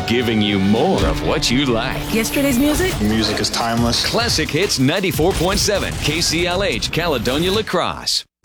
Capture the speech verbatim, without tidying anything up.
giving you more of what you like. Yesterday's music? Music is timeless. Classic Hits ninety-four point seven, K C L H, Caledonia La Crosse.